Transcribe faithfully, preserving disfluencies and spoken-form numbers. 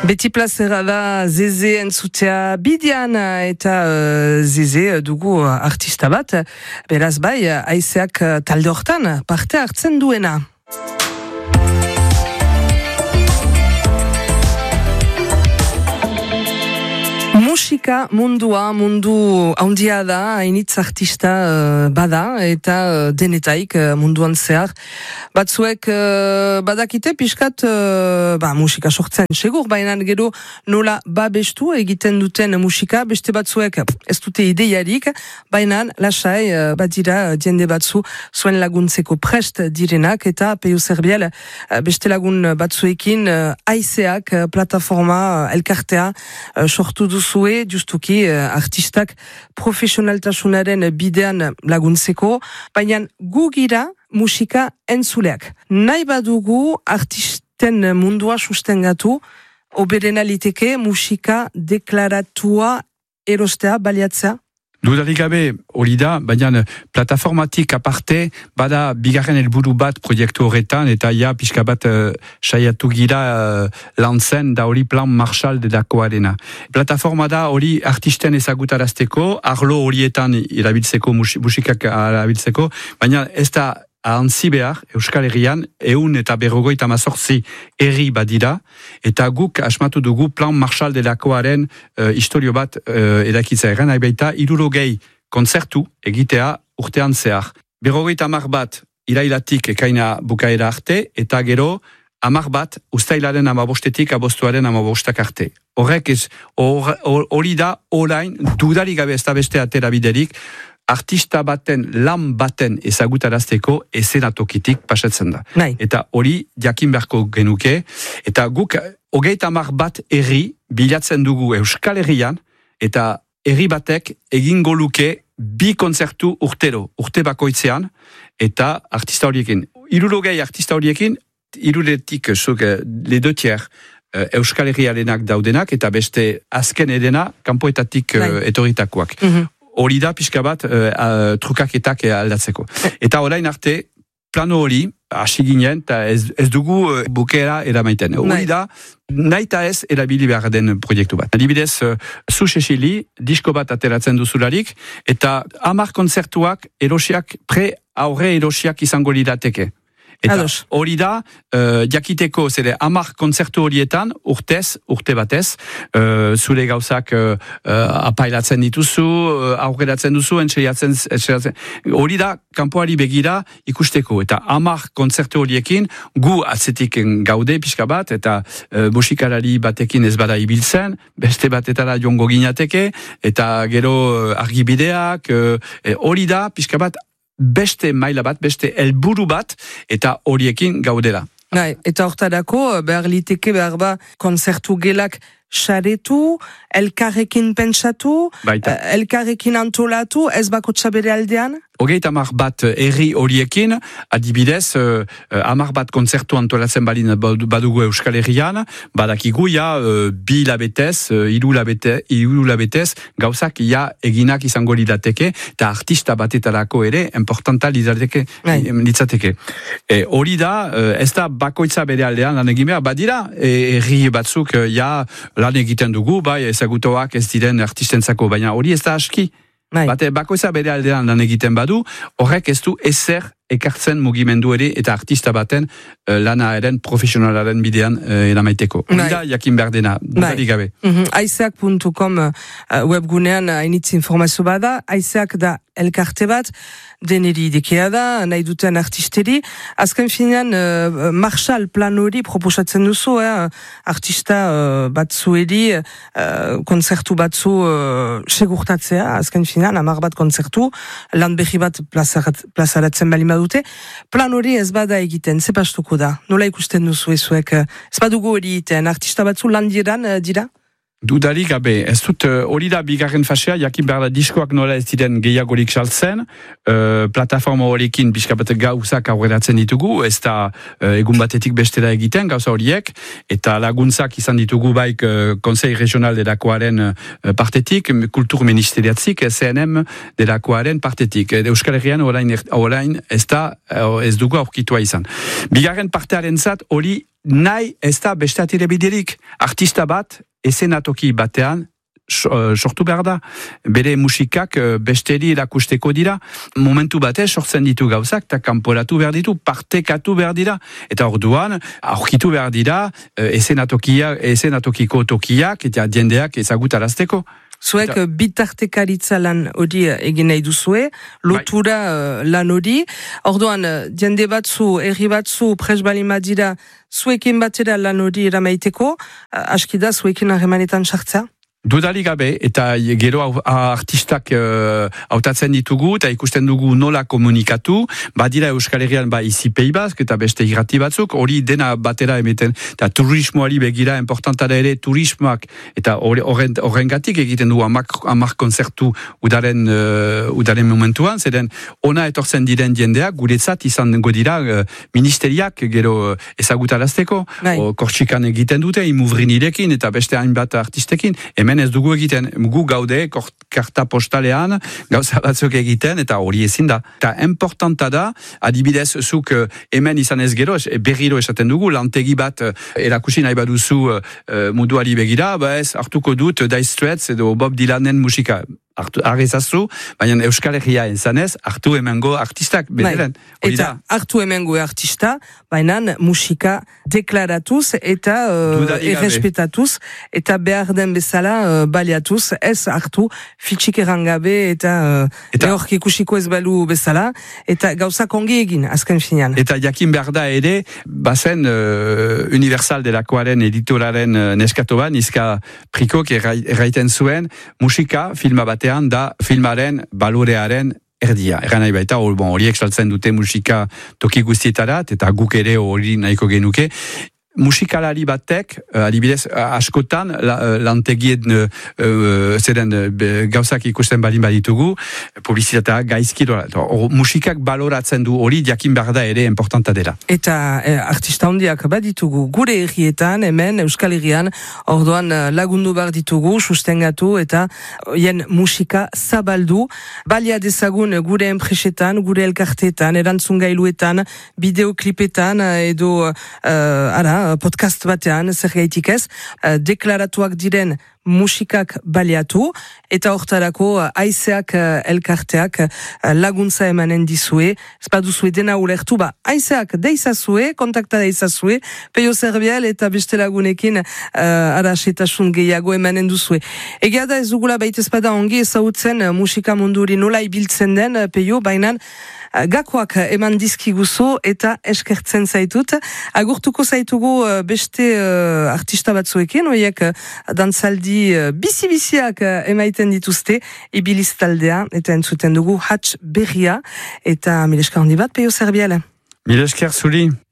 Beti plazera da Zeze entzutea bidean eta uh, Zeze dugu artista bat, beraz bai, haizeak talde hortan parte hartzen duena. Musika mundua, mundu handia da, hainitz artista uh, bada, eta uh, denetaik uh, munduan zehar. Batzuek uh, badakite pixkat uh, ba, musika sortzen segur, baina gero nola babestu egiten duten musika, beste batzuek ez dute ideiarik, baina lasai uh, badira jende batzu zuen laguntzeko prest direnak, eta Peio Zerbiel uh, beste lagun batzuekin uh, haizeak uh, plataforma uh, elkartea uh, sortu duzue, justuki uh, artistak profesionaltasunaren bidean laguntzeko, baina gu gira musika entzuleak. Nahi badugu artisten mundua sustengatu, oberena liteke musika deklaratua erostea, baliatzea? Dudarik gabe hori da, baina plataformatik aparte, bada bigarren helburu bat proiektu horretan, eta ja pixka bat uh, saiatu gira uh, lantzen da hori plan Marshall delakoarena. Plataforma da hori artisten ezagutarazteko, arlo horietan erabiltzeko, musikak erabiltzeko, baina ez da ahantzi behar, Euskal Herrian, ehun eta berrogeita mazortzi herri badira, eta guk asmatu dugu plan Marshall delakoaren uh, historio bat uh, edakitza erren, haibaita, irurogei kontzertu egitea urtean zehar. Berrogeita hamar bat irailatik ekaina bukaera arte, eta gero hamar bat uztailaren amabostetik aboztuaren amabostak arte. Horrek ez, hori da, orain, dudarik gabe ez da beste atera biderik, artista baten, lan baten ezagutarazteko ezenatokitik pasatzen da. Nahi. Eta hori jakin beharko genuke, eta guk hogeita hamar bat herri bilatzen dugu Euskal Herrian, eta herri batek egingo luke bi kontzertu urtero, urte bakoitzean, eta artista horiekin. Hirurogei artista horiekin, hiruretik zuk le deux tiers Euskal Herriarenak daudenak, eta beste azken edena kanpoetatik etorritakoak. Mm-hmm. Hori da pixka bat uh, uh, trukaketak aldatzeko. Eta orain arte, plano hori, hasi ginen, eta ez, ez dugu uh, bukera eramaiten. Hori da, nahi eta ez erabili behar den proiektu bat. Adibidez, uh, zu Sesili, disko bat ateratzen duzularik, eta hamar kontzertuak erosiak, pre aurre erosiak izango lirateke. Eta hori da, uh, jakiteko zede hamar kontzertu horietan, urtez, urte batez, uh, zure gauzak uh, uh, apailatzen dituzu, uh, aurreratzen duzu, entxeriatzen, entxeriatzen. Hori da, kanpoari begira ikusteko. Eta hamar kontzertu horiekin, gu atzetik gaude pixka bat, eta uh, musikalari batekin ez bada ibiltzen, beste batetara jongo ginateke, eta gero uh, argibideak, hori uh, da, pixka bat, beste maila bat, beste helburu bat, eta horiekin gaudela. Gai, eta hortarako, behar liteke, behar ba, konzertu gelak saretu, elkarrekin pentsatu, Baita. elkarrekin antolatu, ez bako txabere aldean? Hogeita hamar bat herri horiekin, adibidez, uh, hamar bat kontzertu antolatzen balin badugu Euskal Herrian, badakigu ja, uh, bi labetez, uh, iru labete, iru labetez, gauzak ja eginak izango lirateke, eta artista batetarako ere, importanta litzateke. litzateke. E, hori da, uh, ez da bakoitza bere aldean lan egin behar, badira, herri batzuk uh, ja lan egiten dugu, bai, ezagutoak ez diren artistentzako, baina hori ez da aski. Bate, bakoitza bere aldean lan egiten badu, horrek ez du ezer ekartzen mugimendu ere eta artista baten uh, lanaaren profesionalaren bidean uh, eramaiteko. Hori da, jakin behar dena, dudarik gabe. Mm-hmm. Aizeak puntu com uh, webgunean hainitz informazio bada, Aizeak da elkarte bat, deneri idekea da, nahi duten artisteri. Azken finean, uh, Marshall plan hori proposatzen duzu, eh? artista uh, batzueri, uh, konzertu batzu uh, segurtatzea, azken finean, hamar bat konzertu, lan berri bat plazaratzen bali dute, plan hori ez bada egiten, ze pastuko da? Nola ikusten duzu ezuek? Ez badugu hori egiten, artista batzu lan diran, dira? Dudarik gabe, ez dut hori da bigarren fasea, jakin behar da diskoak nola ez diren gehiagorik saltzen, uh, plataforma horrekin pixkapat gauzak aurreratzen ditugu, ez da uh, egun batetik bestera egiten gauza horiek, eta laguntzak izan ditugu baik uh, Konsei Regional delakoaren uh, partetik, Kultur Ministeriatzik, C N M delakoaren partetik. Euskal Herrian orain, orain ez da uh, ez dugu aurkitua izan. Bigarren partearen zat hori nahi ez da beste atire biderik, artista bat, esenatoki batean sortu behar da, bere musikak besteri erakusteko dira, momentu batez sortzen ditu gauzak, eta kanporatu behar ditu, partekatu behar dira, eta orduan, aurkitu behar dira, esenatokiko tokiak, eta jendeak ezagutarazteko. Zuek eta bitartekaritza lan hori egin nahi duzue, lotura bai. Lan hori, orduan jende batzu, erri batzu, presbalima dira, zuekin batera lan hori eramaiteko, aski da zuekin harremanetan sartzea? Dudalik gabe, eta gero artistak hautatzen uh, ditugu, eta ikusten dugu nola komunikatu, badira Euskal Herrian ba izipei bazk, eta beste irrati batzuk, hori dena batera emeten, eta turismoari begira, importanta da ere turismoak, eta horren gatik egiten dugu amak, amak konzertu udaren, uh, udaren momentuan, zeren ona etortzen diren jendeak, guretzat izango dira uh, ministeriak gero uh, ezagutarazteko, Kortxikan egiten dute, imuvrin eta beste hainbat artistekin, hemen ez dugu egiten, gu gaude karta postalean, gauza batzuk egiten, eta hori ezin da. Eta importanta da, adibidez, zuk hemen izan ez gero, berriro esaten dugu, lantegi bat erakusi nahi baduzu uh, munduari begira, ba ez, hartuko dut Dire Straits edo Bob Dylanen musika. Arrezazu, baina Euskal Herria izanez, hartu hemengo artistak bederen. Bai. Eta hartu hemengo artista, baina musika deklaratuz eta uh, errespetatuz, eta behar den bezala uh, baliatuz, ez hartu fitxik errangabe eta behork uh, ikusiko ez balu bezala, eta gauzak ongi egin, azken finean. Eta jakin behar da ere, bazen uh, Universal delakoaren editoraren uh, neskatoban, Izka Prikok erraiten zuen, musika, filma bate da filmaren balorearen erdia. Eran nahi baita, bon, horiek saltzen dute musika toki guztietarat, eta guk ere hori nahiko genuke. Musikalari batek, adibidez, askotan, lantegien zeren gauzak ikusten balin baditugu, publizitatea gaizki dola. Musikak baloratzen du hori, jakin behar da ere importanta dela. Eta eh, artista hondiak baditugu gure herrietan, hemen, Euskal Herrian, orduan lagundu behar ditugu, sustengatu, eta hien musika zabaldu, balia dezagun gure enpresetan, gure elkarteetan, erantzun gailuetan, bideoklipetan, edo, uh, ara, podcast batean, zer gaitik ez, deklaratuak diren musikak baliatu, eta hortarako aizeak elkarteak laguntza emanen dizue, ez baduzue dena ulertu, ba, aizeak deizazue, kontakta deizazue, Peio Zerbiel eta beste lagunekin uh, arasetasun gehiago emanen duzue. Egia da ez dugula baitez bada ongi ezautzen musika munduri nola ibiltzen den, Peio, bainan gakoak eman dizkiguzu eta eskertzen zaitut. Agurtuko zaitugu beste uh, artista batzuekin, oiek dantzaldi uh, bizi-biziak uh, emaiten dituzte, ibiliz taldea, eta entzuten dugu Hatch berria, eta mileska handi bat, Peio Zerbiel. Milesker zuri.